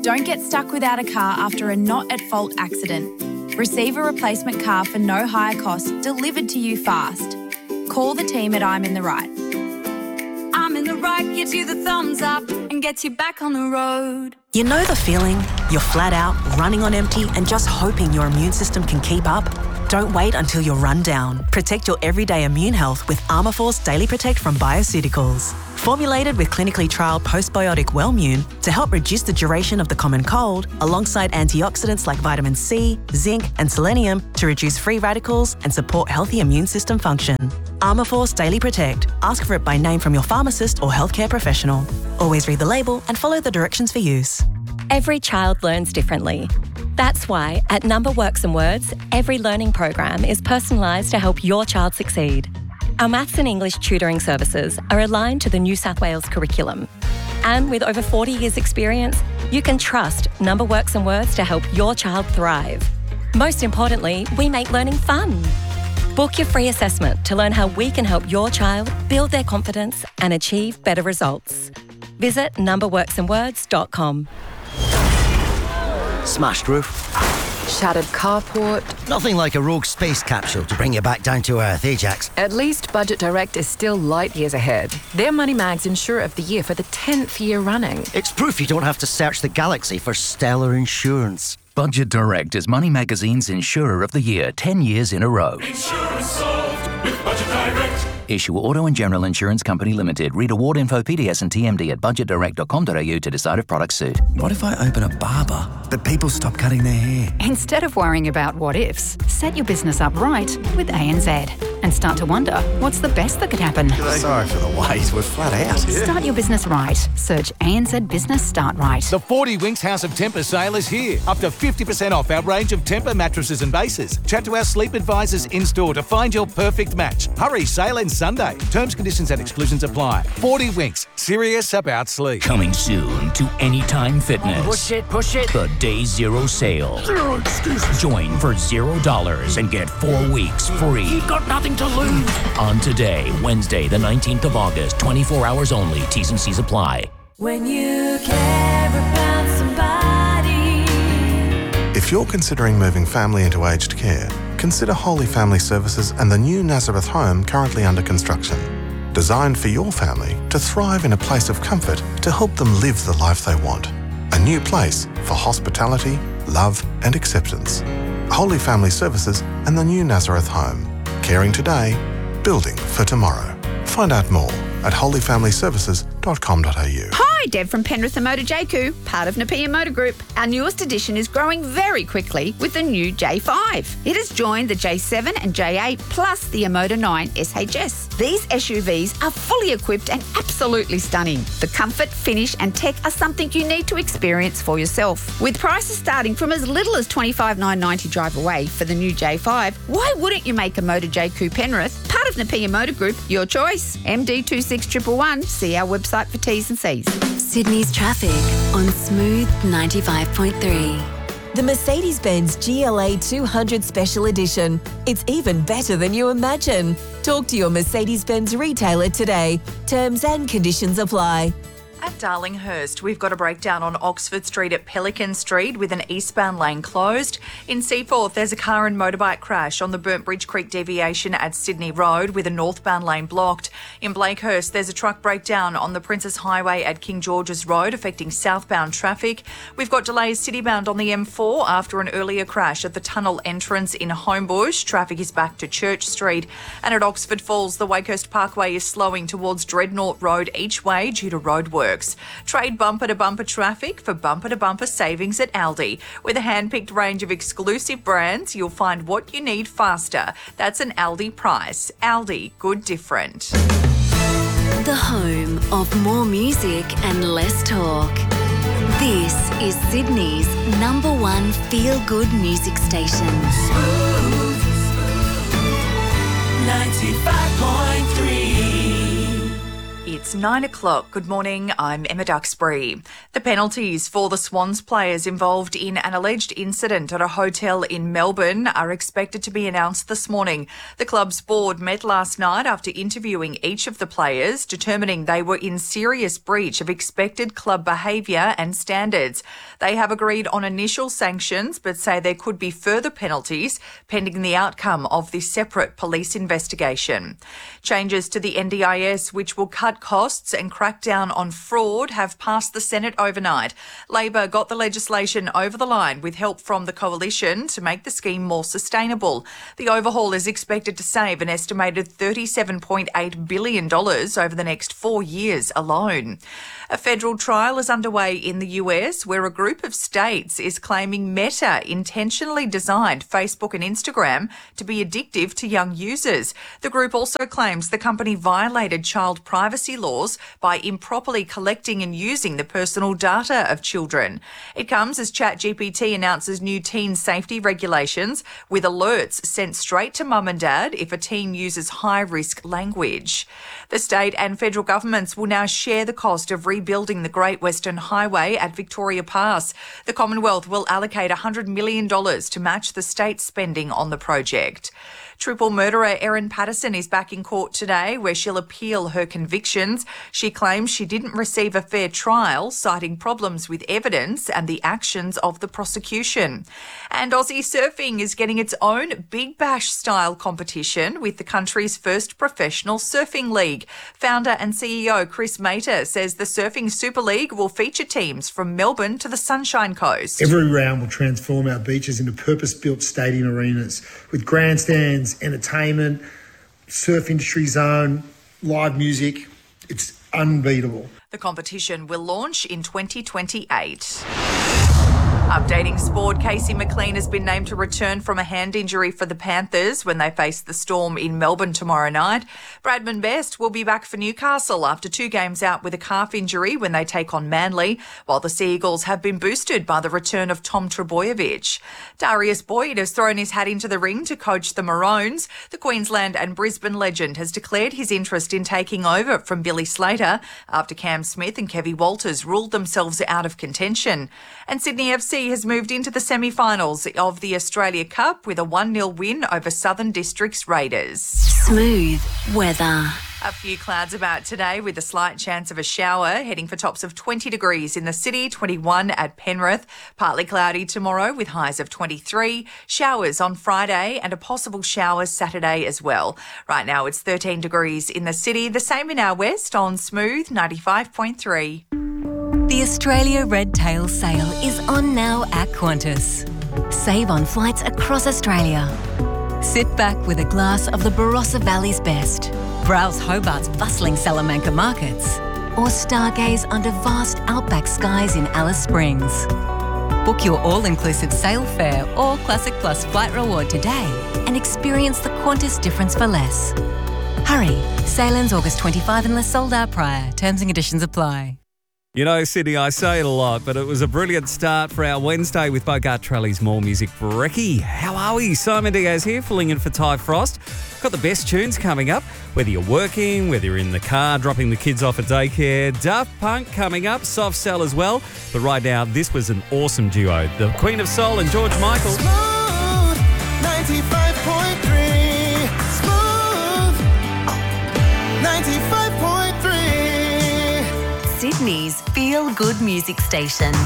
Don't get stuck without a car after a not-at-fault accident. Receive a replacement car for no higher cost delivered to you fast. Call the team at I'm in the Right. I'm in the Right gives you the thumbs up and gets you back on the road. You know the feeling? You're flat out, running on empty and just hoping your immune system can keep up? Don't wait until you're run down. Protect your everyday immune health with Armourforce Daily Protect from Bioceuticals. Formulated with clinically trialled postbiotic Wellmune to help reduce the duration of the common cold, alongside antioxidants like vitamin C, zinc and selenium to reduce free radicals and support healthy immune system function. Armourforce Daily Protect. Ask for it by name from your pharmacist or healthcare professional. Always read the label and follow the directions for use. Every child learns differently. That's why at Number Works and Words, every learning program is personalised to help your child succeed. Our maths and English tutoring services are aligned to the New South Wales curriculum. And with over 40 years' experience, you can trust Number Works and Words to help your child thrive. Most importantly, we make learning fun. Book your free assessment to learn how we can help your child build their confidence and achieve better results. Visit numberworksandwords.com. Smashed roof. Shattered carport. Nothing like a rogue space capsule to bring you back down to earth, Ajax. At least Budget Direct is still light years ahead. They're Moneymags Insurer of the Year for the 10th year running. It's proof you don't have to search the galaxy for stellar insurance. Budget Direct is Money Magazine's Insurer of the Year 10 years in a row. Insurance solved with Budget Direct. Issue Auto and General Insurance Company Limited. Read award info, PDS and TMD at budgetdirect.com.au to decide if products suit. What if I open a barber, but people stop cutting their hair? Instead of worrying about what ifs, set your business up right with ANZ and start to wonder what's the best that could happen. Sorry for the wait, we're flat out. Start your business right. Search ANZ Business Start Right. The 40 Winks House of Temper sale is here. Up to 50% off our range of Temper mattresses and bases. Chat to our sleep advisors in-store to find your perfect match. Hurry, sale ends Sunday. Terms, conditions and exclusions apply. 40 Winks, serious about sleep. Coming soon to Anytime Fitness. Push it. The Day Zero sale. Zero excuses. Join for $0 and get 4 weeks free. You've got nothing to lose. On today, Wednesday, the 19th of August, 24 hours only. T's and C's apply. When you care about somebody. If you're considering moving family into aged care, consider Holy Family Services and the new Nazareth home currently under construction. Designed for your family to thrive in a place of comfort to help them live the life they want. A new place for hospitality, love and acceptance. Holy Family Services and the new Nazareth home. Caring today, building for tomorrow. Find out more at holyfamilyservices.com.au. Hi, Deb from Penrith and Motor JQ, part of Napier Motor Group. Our newest edition is growing very quickly with the new J5. It has joined the J7 and J8 plus the Emoda 9 SHS. These SUVs are fully equipped and absolutely stunning. The comfort, finish and tech are something you need to experience for yourself. With prices starting from as little as $25,990 drive away for the new J5, why wouldn't you make a Motor JQ Penrith, part of Napier Motor Group, your choice? MD26111. See our website for T's and C's. Sydney's traffic on Smooth 95.3. The Mercedes-Benz GLA 200 Special Edition. It's even better than you imagine. Talk to your Mercedes-Benz retailer today. Terms and conditions apply. At Darlinghurst, we've got a breakdown on Oxford Street at Pelican Street with an eastbound lane closed. In Seaforth, there's a car and motorbike crash on the Burnt Bridge Creek deviation at Sydney Road with a northbound lane blocked. In Blakehurst, there's a truck breakdown on the Princess Highway at King George's Road affecting southbound traffic. We've got delays citybound on the M4 after an earlier crash at the tunnel entrance in Homebush. Traffic is back to Church Street. And at Oxford Falls, the Wakehurst Parkway is slowing towards Dreadnought Road each way due to roadwork. Trade bumper-to-bumper traffic for bumper-to-bumper savings at Aldi. With a hand-picked range of exclusive brands, you'll find what you need faster. That's an Aldi price. Aldi, good different. The home of more music and less talk. This is Sydney's #1 feel-good music station. Smooth 95.3. It's It's 9 o'clock. Good morning, I'm Emma Duxbury. The penalties for the Swans players involved in an alleged incident at a hotel in Melbourne are expected to be announced this morning. The club's board met last night after interviewing each of the players, determining they were in serious breach of expected club behaviour and standards. They have agreed on initial sanctions but say there could be further penalties pending the outcome of this separate police investigation. Changes to the NDIS, which will cut costs and crack down on fraud, have passed the Senate overnight. Labor got the legislation over the line with help from the coalition to make the scheme more sustainable. The overhaul is expected to save an estimated $37.8 billion over the next 4 years alone. A federal trial is underway in the US where a group of states is claiming Meta intentionally designed Facebook and Instagram to be addictive to young users. The group also claims the company violated child privacy laws by improperly collecting and using the personal data of children. It comes as ChatGPT announces new teen safety regulations with alerts sent straight to mum and dad if a teen uses high-risk language. The state and federal governments will now share the cost of rebuilding the Great Western Highway at Victoria Pass. The Commonwealth will allocate $100 million to match the state's spending on the project. Triple murderer Erin Patterson is back in court today where she'll appeal her convictions. She claims she didn't receive a fair trial, citing problems with evidence and the actions of the prosecution. And Aussie surfing is getting its own Big Bash style competition with the country's first professional surfing league. Founder and CEO Chris Mater says the Surfing Super League will feature teams from Melbourne to the Sunshine Coast. Every round will transform our beaches into purpose-built stadium arenas with grandstands, entertainment, surf industry zone, live music. It's unbeatable. The competition will launch in 2028. Updating sport, Casey McLean has been named to return from a hand injury for the Panthers when they face the Storm in Melbourne tomorrow night. Bradman Best will be back for Newcastle after 2 games out with a calf injury when they take on Manly, while the Sea Eagles have been boosted by the return of Tom Trbojevic. Darius Boyd has thrown his hat into the ring to coach the Maroons. The Queensland and Brisbane legend has declared his interest in taking over from Billy Slater after Cam Smith and Kevy Walters ruled themselves out of contention. And Sydney FC has moved into the semi-finals of the Australia Cup with a 1-0 win over Southern Districts Raiders. Smooth weather. A few clouds about today with a slight chance of a shower, heading for tops of 20 degrees in the city, 21 at Penrith. Partly cloudy tomorrow with highs of 23. Showers on Friday and a possible shower Saturday as well. Right now it's 13 degrees in the city, the same in our west on Smooth 95.3. The Australia Red Tail Sale is on now at Qantas. Save on flights across Australia. Sit back with a glass of the Barossa Valley's best. Browse Hobart's bustling Salamanca markets. Or stargaze under vast outback skies in Alice Springs. Book your all-inclusive sail fare or Classic Plus flight reward today and experience the Qantas difference for less. Hurry, sail ends August 25 unless sold out prior. Terms and conditions apply. You know, Sydney, I say it a lot, but it was a brilliant start for our Wednesday with Bogart Trelli's More Music. Brekkie, how are we? Simon Diaz here, filling in for Ty Frost. Got the best tunes coming up, whether you're working, whether you're in the car, dropping the kids off at daycare. Daft Punk coming up, Soft Cell as well. But right now, this was an awesome duo. The Queen of Soul and George Michael. Smooth 95.3. Smooth 95.3. Sydney's feel-good music station.